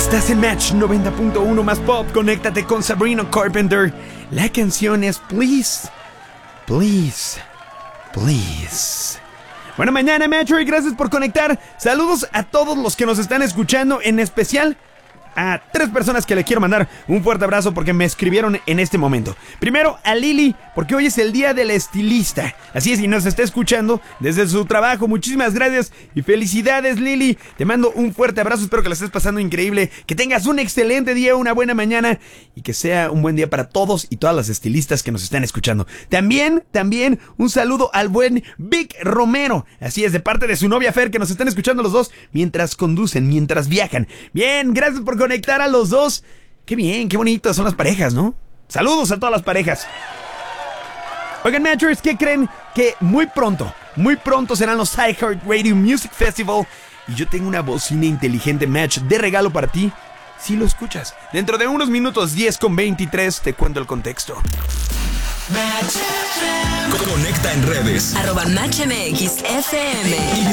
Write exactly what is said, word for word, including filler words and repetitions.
Estás en Match noventa punto uno más pop. Conéctate con Sabrina Carpenter. La canción es Please, Please, Please. Buena mañana, Metro, y gracias por conectar. Saludos a todos los que nos están escuchando, en especial a tres personas que le quiero mandar un fuerte abrazo porque me escribieron en este momento. Primero a Lili, porque hoy es el día del estilista. Así es, y nos está escuchando desde su trabajo. Muchísimas gracias y felicidades, Lili. Te mando un fuerte abrazo, espero que la estés pasando increíble, que tengas un excelente día, una buena mañana y que sea un buen día para todos y todas las estilistas que nos están escuchando. También, también un saludo al buen Vic Romero. Así es, de parte de su novia Fer, que nos están escuchando los dos mientras conducen, mientras viajan. Bien, gracias por conectar a los dos. Qué bien, qué bonitas son las parejas, ¿no? Saludos a todas las parejas. Oigan, Matchers, ¿qué creen? Que muy pronto, muy pronto serán los iHeartRadio Music Festival y yo tengo una bocina inteligente, Match, de regalo para ti si lo escuchas. Dentro de unos minutos, diez con veintitrés, te cuento el contexto. Conecta en redes arroba Match M X F M y